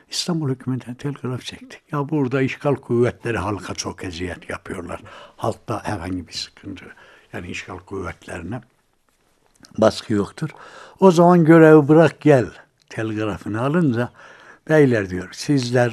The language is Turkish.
İstanbul hükümetine telgraf çektik. Ya burada işgal kuvvetleri halka çok eziyet yapıyorlar. Halkta herhangi bir sıkıntı, yani işgal kuvvetlerine baskı yoktur. O zaman görevi bırak gel telgrafını alınca, beyler diyor, sizler